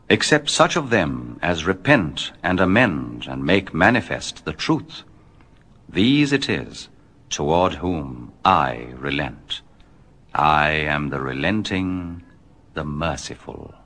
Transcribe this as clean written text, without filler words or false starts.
except such of them as repent and amend and make manifest the truth. These it is toward whom I relent. I am the relenting, the merciful.